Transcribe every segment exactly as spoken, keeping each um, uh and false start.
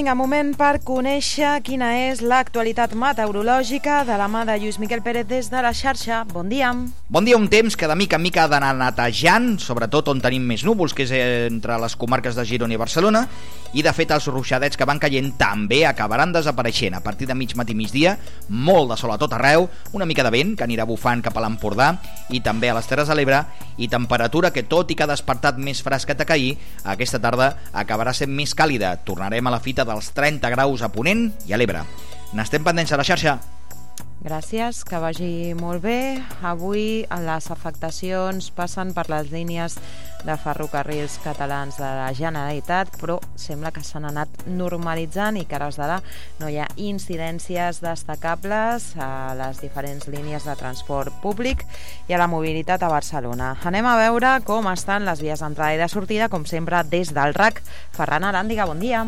Vinga, moment per conèixer quina és l'actualitat meteorològica de la mà de Lluís Miquel Pérez des de la xarxa. Bon dia. Bon dia, un temps que de mica en mica ha d'anar netejant, sobretot on tenim més núvols, que és entre les comarques de Girona i Barcelona, i de fet els ruixadets que van caient també acabaran desapareixent. A partir de mig matí migdia, molt de sol a tot arreu, una mica de vent que anirà bufant cap a l'Empordà i també a les Terres de l'Ebre, i temperatura que, tot i que ha despertat més fresqueta que ahir, aquesta tarda acabarà sent més càlida. Tornarem a la fita dels trenta graus a Ponent i a l'Ebre. N'estem pendents a la xarxa. Gràcies, que vagi molt bé. Avui les afectacions passen per les línies de ferrocarrils catalans de la Generalitat, però sembla que s'han anat normalitzant i que ara d'ara no hi ha incidències destacables a les diferents línies de transport públic i a la mobilitat a Barcelona. Anem a veure com estan les vies d'entrada i de sortida, com sempre, des del R A C. Ferran Aràndiga, bon dia.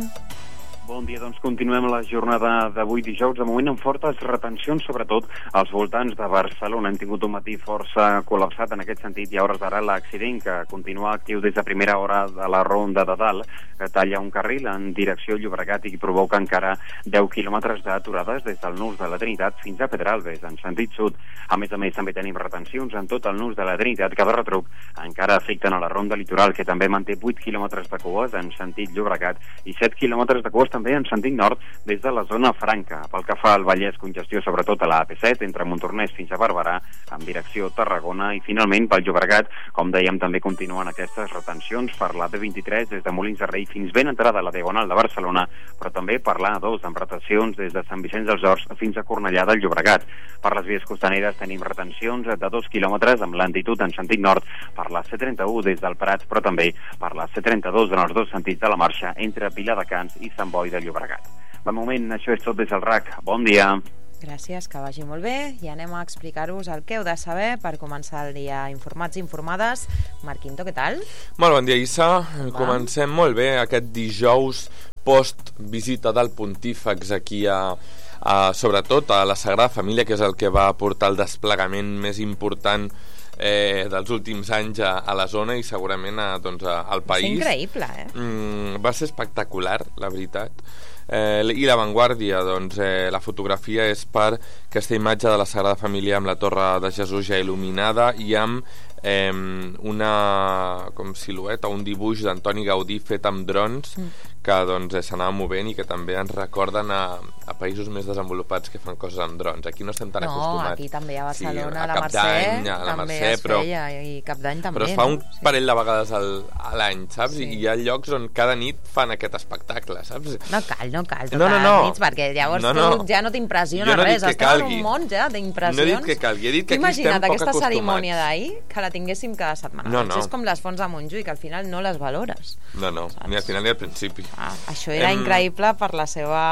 Bon dia, doncs continuem la jornada d'avui dijous, de moment amb fortes retencions, sobretot als voltants de Barcelona. Hem tingut un matí força col·lapsat en aquest sentit i a hores d'ara l'accident que continua actiu des de primera hora de la Ronda de Dalt, que talla un carril en direcció Llobregat i provoca encara deu quilòmetres d'aturades des del nus de la Trinitat fins a Pedralbes, en sentit sud. A més a més, també tenim retencions en tot el nus de la Trinitat, que de retruc encara afecten a la Ronda Litoral, que també manté vuit quilòmetres de cues en sentit Llobregat i set quilòmetres de cues també en sentit nord des de la zona franca. Pel que fa al Vallès, congestió sobretot a la A P set entre Montornès fins a Barberà en direcció Tarragona, i finalment pel Llobregat, com dèiem, també continuen aquestes retencions per la B vint-i-tres des de Molins de Rei fins ben entrada a la Diagonal de Barcelona, però també per l'A dos amb retencions des de Sant Vicenç dels Horts fins a Cornellà del Llobregat. Per les vies costaneres tenim retencions de dos quilòmetres amb lentitud en sentit nord per la C trenta-u des del Prat, però també per la C trenta-dos en els dos sentits de la marxa entre Viladecans i Sant Boi de Llobregat. De moment, això és tot des del R A C. Bon dia. Gràcies, que vagi molt bé. I anem a explicar-vos el que heu de saber per començar el dia informats i informades. Marc Quinto, què tal? Molt bon dia, Issa. Va. Comencem molt bé aquest dijous post-visita del Pontífex aquí a, a, sobretot a la Sagrada Família, que és el que va portar el desplegament més important Eh, dels últims anys a, a la zona i segurament a, doncs, a, al país. És increïble, eh? Mm, va ser espectacular, la veritat. Eh, I l'avantguàrdia, doncs, eh, la fotografia és per aquesta imatge de la Sagrada Família amb la Torre de Jesús ja il·luminada i amb eh, una com silueta, un dibuix d'Antoni Gaudí fet amb drons mm. que doncs, s'anava movent i que també ens recorden a, a països més desenvolupats que fan coses amb drons. Aquí no estem tan no, acostumats. No, aquí també a Barcelona, sí, a la Mercè, a la també Mercè, es però, feia, i Cap d'Any també. Però es fa un no? parell de vegades al, a l'any, saps? Sí. I hi ha llocs on cada nit fan aquest espectacle, saps? No cal, no cal, no, no, no. nits, perquè llavors no, no. tu ja no t'impressiona no res, estàs en calgui. un món ja d'impressions. No he dit que calgui, he dit que aquí estem poc acostumats. Aquesta cerimònia d'ahir, que la tinguéssim cada setmana. No, no. És com les fonts de Montjuïc, que al final no les valores. No, no, saps? Ni al final ni al principi. Ah, això era em... increïble per la seva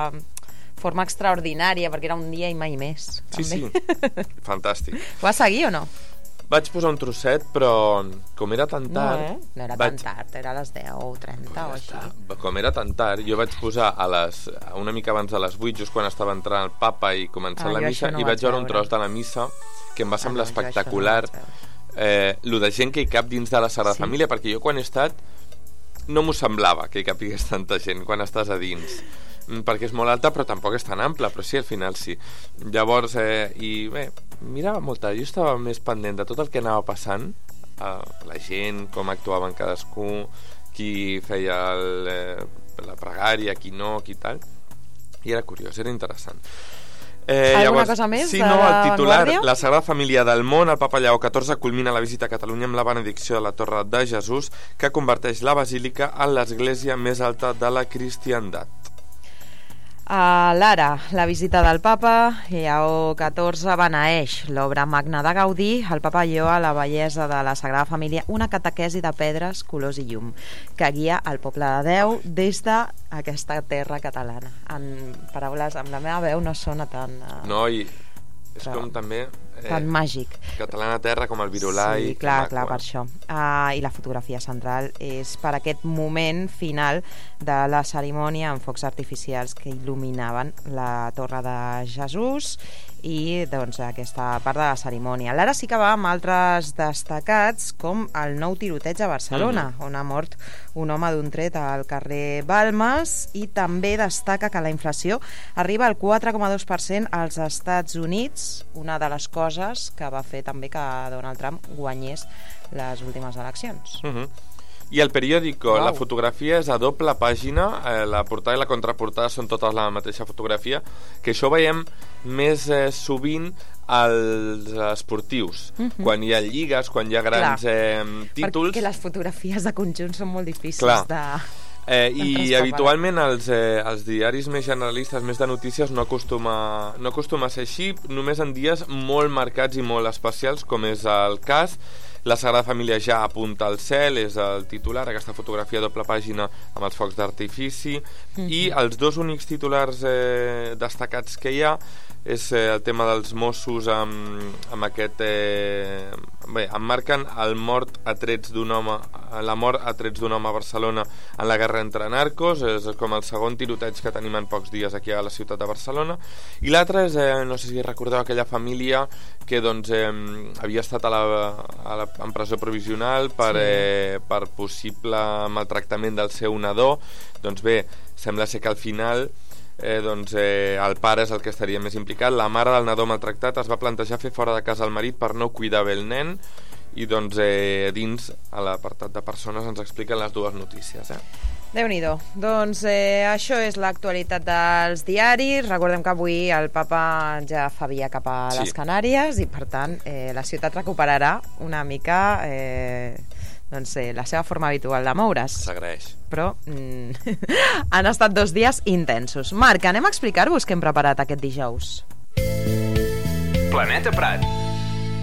forma extraordinària, perquè era un dia i mai més. Sí, també. sí, fantàstic. Ho vas seguir o no? Vaig posar un trosset, però com era tan tard... No, eh? No era vaig... tan tard, era a les deu trenta o així. Com era tan tard, jo vaig posar a les, una mica abans de les vuit, just quan estava entrant el papa i començant ah, la missa, no i vaig veure un tros de la missa que em va semblar ah, no, espectacular. No eh, lo de gent que hi cap dins de la Sagrada sí. Família, perquè jo quan he estat no m'ho semblava que hi capigués tanta gent quan estàs a dins, perquè és molt alta però tampoc és tan ampla, però sí, al final sí. Llavors, eh, i bé, mirava molta, jo estava més pendent de tot el que anava passant, eh, la gent, com actuaven cadascú, qui feia el, eh, la pregària, qui no, qui tal, i era curiós, era interessant. Eh, Alguna llavors, cosa més? Sí, no, el titular, la Sagrada Família del món, el Papa Lleó catorze culmina la visita a Catalunya amb la benedicció de la Torre de Jesús, que converteix la basílica en l'església més alta de la cristiandat. A l'ara, la visita del Papa Lleó catorze beneeix l'obra magna de Gaudí. El Papa Lleó a la bellesa de la Sagrada Família, una catequesi de pedres, colors i llum, que guia el poble de Déu des d'aquesta terra catalana. En paraules, amb la meva veu no sona tan... Uh... No, i és però... com també tan eh, màgic. Catalana terra com el Virolai. Sí, clar, clar, per això. Uh, I la fotografia central és per aquest moment final de la cerimònia amb focs artificials que il·luminaven la Torre de Jesús i doncs aquesta part de la cerimònia. L'ara sí que va amb altres destacats com el nou tiroteig a Barcelona, mm-hmm. on ha mort un home d'un tret al carrer Balmes, i també destaca que la inflació arriba al quatre coma dos per cent als Estats Units, una de les coses que va fer també que Donald Trump guanyés les últimes eleccions. Mm-hmm. I el periòdico, wow. La fotografia és a doble pàgina, eh, la portada i la contraportada són totes la mateixa fotografia, que això veiem més eh, sovint als esportius, mm-hmm. quan hi ha lligues, quan hi ha grans eh, títols. Perquè les fotografies de conjunt són molt difícils Clar. de... Eh, I habitualment els, eh, els diaris més generalistes, més de notícies, no acostuma, no acostuma a ser així, només en dies molt marcats i molt especials, com és el cas. La Sagrada Família ja apunta al cel, és el titular, aquesta fotografia a doble pàgina amb els focs d'artifici, mm-hmm. i els dos únics titulars eh, destacats que hi ha és eh, el tema dels Mossos amb, amb aquest eh, bé, emmarquen el mort a trets d'un home la mort a trets d'un home a Barcelona en la guerra entre narcos, és com el segon tiroteig que tenim en pocs dies aquí a la ciutat de Barcelona, i l'altre és, eh, no sé si recordeu aquella família que doncs eh, havia estat a la, a la, en presó provisional per, sí. eh, per possible maltractament del seu nadó. Doncs bé, sembla ser que al final Eh, doncs, eh, el pare és el que estaria més implicat. La mare del nadó maltractat es va plantejar fer fora de casa el marit per no cuidar bé el nen, i doncs eh, dins a l'apartat de persones ens expliquen les dues notícies. eh? Déu-n'hi-do. Doncs eh, això és l'actualitat dels diaris. Recordem que avui el papa ja fa via cap a les sí. Canàries, i per tant eh, la ciutat recuperarà una mica eh, doncs, eh, la seva forma habitual de moure's. S'agraeix. Però mm, han estat dos dies intensos. Marc, anem a explicar-vos què hem preparat aquest dijous. Planeta Prat.